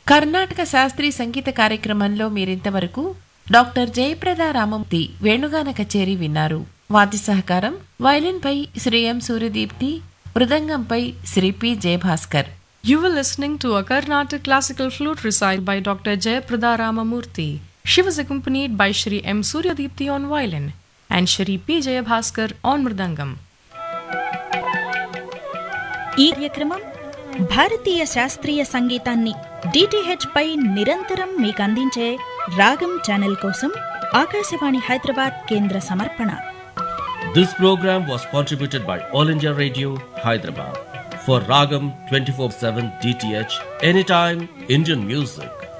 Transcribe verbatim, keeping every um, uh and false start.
కర్ణాటక శాస్త్రీయ సంగీత కార్యక్రమంలో మీరింతవరకు డాక్టర్ జయప్రద రామమూర్తి వేణుగాన కచేరీ విన్నారు. వాద్య సహకారం వయలిన్పై శ్రీ ఎం Suryadeepti, మృదంగంపై Shri P Jayabhaskar. You were listening to a Carnatic classical flute recital by Doctor Jayaprada Ramamurthy. She was accompanied by Shri M. Suryadipti on violin and Shri P. Jayabhaskar on mridangam. ఈ కార్యక్రమం భారతీయ శాస్త్రీయ సంగీతాన్ని డిటిహెచ్ పై నిరంతరం మీకు అందించే రాగం ఛానల్ కోసం ఆకాశవాణి హైదరాబాద్ కేంద్ర సమర్పణ. This program was contributed by All India Radio, Hyderabad. For Ragam twenty-four seven D T H, anytime Indian music.